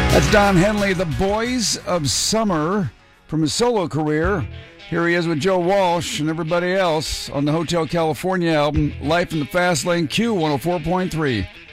That's Don Henley, the Boys of Summer, from his solo career. Here he is with Joe Walsh and everybody else on the Hotel California album, Life in the Fast Lane, Q104.3.